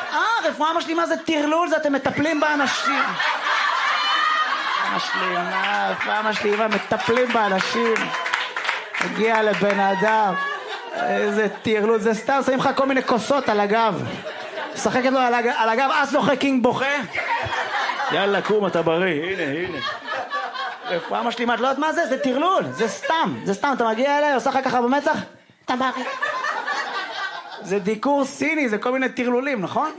רפואה משלימה זה טרלול, זה אתם מטפלים באנשים. רפואה משלימה, מטפלים באנשים. הגיע לבן אדם. איזה טרלול, זה סתם, שמים לך כל מיני כוסות על הגב. שחקת לו על הגב, אז זוכה קינג בוכה. יאללה, קום, אתה בריא, הנה. רפואה משלימה, את לא יודעת מה זה? זה טרלול, זה סתם, אתה מגיע אליי, עושה לך ככה במצח, אתה בריא. זה דיקור סיני, זה כל מיני טרלולים, נכון?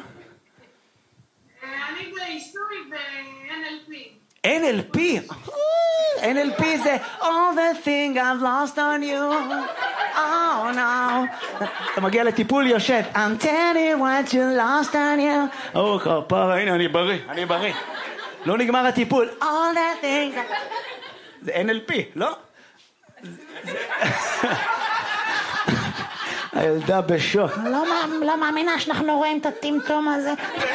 אני בעיסוי ב-NLP. NLP? NLP זה All the thing I've lost on you. Oh no. אתה מגיע לטיפול יושב. I'm telling what you lost on you. כפרה, הנה אני בריא. לא נגמר הטיפול. All the things. זה NLP, לא? הילדה בשוק. לא מאמינה שאנחנו רואים את הטמטום הזה.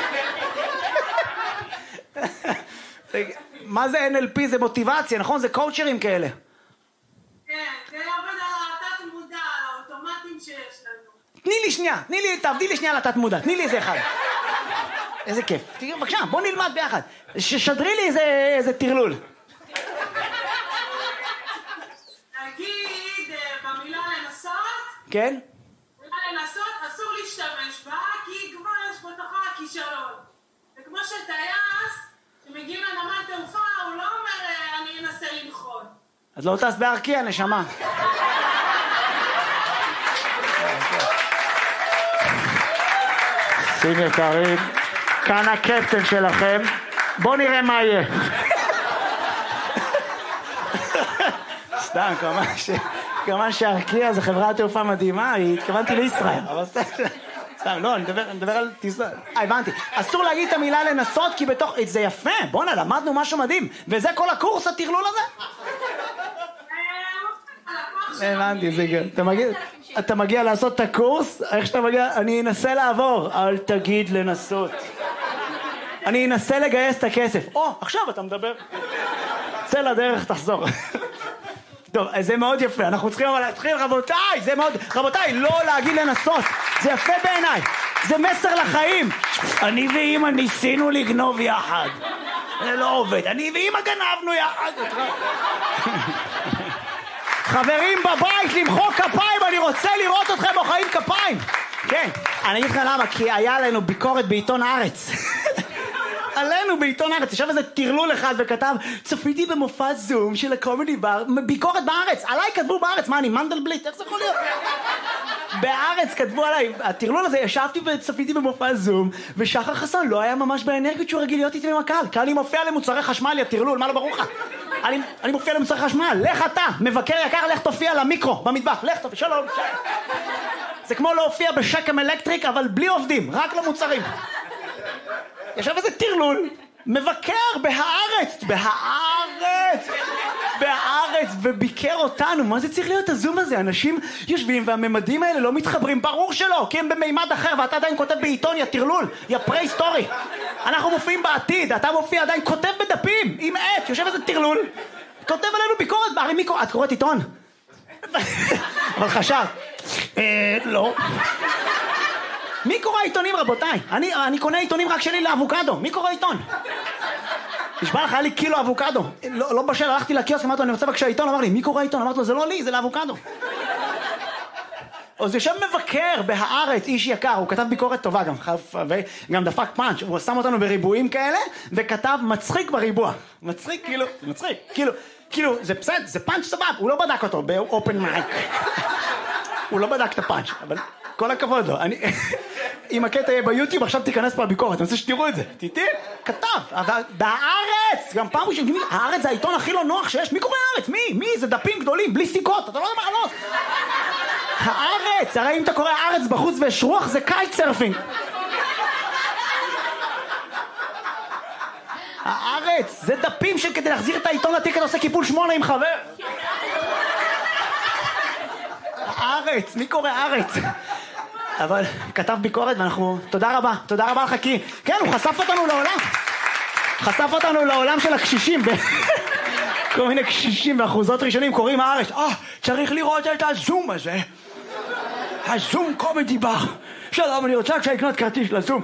מה זה NLP? זה מוטיבציה, נכון? זה קואוצ'רים כאלה. כן, זה עובד על התת מודע, על האוטומטים שיש לנו. תעבדי לי שנייה על התת מודע, תני לי איזה אחד. איזה כיף. בבקשה, בוא נלמד ביחד. ששדרי לי איזה טרלול. נגיד, במילה לנסות. כן? לנסות, אסור להשתמש בה, כי כבר יש בתוכה הכישרון. וכמו שטייס, שמגיעים לנמל תעופה, הוא לא אומר, אני אנסה לנחות. את לא טס בארקיע, נשמה. שים יקרים, כאן הקפטן שלכם. בואו נראה מה יהיה. סתם, כמובן שארקיע זה חברת תעופה מדהימה, התכוונתי לישראל. אבל סתם, לא, אני מדבר על טיסה. הבנתי. אסור להגיד את המילה לנסות, כי בתוך... זה יפה, בוא'נה, למדנו משהו מדהים. וזה כל הקורס, הטרלול הזה? הבנתי, זה גם. אתה מגיע לעשות את הקורס, איך שאתה מגיע, אני אנסה לעבור. אל תגיד לנסות. אני אנסה לגייס את הכסף. עכשיו אתה מדבר. צא לדרך, תחזור. טוב, זה מאוד יפה, אנחנו צריכים אבל להתחיל, רבותיי, לא להגיד לנסות, זה יפה בעיניי, זה מסר לחיים. אני ואמא ניסינו לגנוב יחד, זה לא עובד, אני ואמא גנבנו יחד. חברים בבית, למחוא כפיים, אני רוצה לראות אתכם מוחאים כפיים. כן, אני אגיד לך למה, כי היה לנו ביקורת בעיתון הארץ. עלינו בעיתון הארץ, ישב איזה טרלול אחד וכתב, צפיתי במופע זום של הקומדי בר, ביקורת בארץ, עליי כתבו בארץ, מה אני מנדלבליט, איך זה יכול להיות? בארץ כתבו עליי, הטרלול הזה, ישבתי וצפיתי במופע זום, ושחר חסון לא היה ממש באנרגיות שהוא רגיל להיות איתי עם הקהל, כי אני מופיע למוצרי חשמל, יא טרלול, מה לא ברור לך? אני מופיע למוצרי חשמל, לך אתה, מבקר יקר, לך תופיע למיקרו, במטבח, לך תופיע, שלום. זה כמו להופיע בשקם אלקטריק, אבל בלי עובדים, רק למוצרים. ישב איזה טרלול, מבקר בהארץ, וביקר אותנו. מה זה צריך להיות הזום הזה? אנשים יושבים והממדים האלה לא מתחברים, ברור שלא, כי הם במימד אחר, ואתה עדיין כותב בעיתון, יא טרלול, יא פרה-היסטורי. אנחנו מופיעים בעתיד, אתה מופיע עדיין, כותב בדפים, עם עט, יושב איזה טרלול, כותב עלינו ביקורת, את קוראת עיתון? אבל חשב, לא. מי קורא עיתונים, רבותיי? אני קונה עיתונים רק שלי לאבוקדו. מי קורא עיתון? נשבע לך, היה לי קילו אבוקדו. לא בשל, הלכתי לקיוסק, אמרתי לו, אני רוצה בבקשה עיתון. אמר לי, מי קורא עיתון? אמרתי לו, זה לא לי, זה לאבוקדו. אז יושב מבקר בהארץ, איש יקר, הוא כתב ביקורת טובה וגם דפק פאנץ', הוא שם אותנו בריבועים כאלה, וכתב מצחיק בריבוע. מצחיק, כאילו, זה בסדר, זה פאנץ' סבב, הוא לא בדק אותו באופן מייק. הוא לא בדק את הפאנץ', אבל כל הכבוד לו. אם הקטע יהיה ביוטיוב, עכשיו תיכנס פה לביקורת, אני רוצה שתראו את זה. תיתי, כתב, בהארץ, גם פעם ראשונה, הארץ זה העיתון הכי לא נוח שיש, מי קורא הארץ? מי? זה דפים גדולים, בלי סיכות, אתה לא יודע מה לענות. הארץ, הרי אם אתה קורא הארץ בחוץ ויש רוח, זה קייט סרפינג. הארץ, זה דפים שכדי להחזיר את העיתון לתיק, אתה עושה קיפול 8 עם חבר. הארץ, מי קורא הארץ? אבל כתב ביקורת ואנחנו, תודה רבה לך, כי כן, הוא חשף אותנו לעולם של הקשישים, כל מיני קשישים ואחוזות ראשונים קוראים הארץ, צריך לראות את הזום הזה, הזום קומדי בר, שלום, אני רוצה לקנות כרטיס לזום.